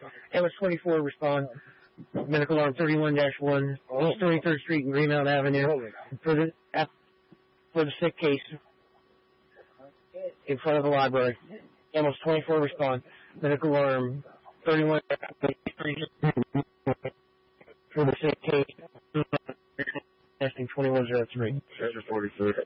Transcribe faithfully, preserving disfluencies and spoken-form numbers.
Ambulance twenty-four, respond. Medical alarm thirty-one dash one, East thirty-third Street and Greenmount Avenue. For the, for the sick case in front of the library. Ambulance twenty-four, respond. Medical alarm thirty-one for the sick case. Testing twenty-one oh three. Chapter forty-three.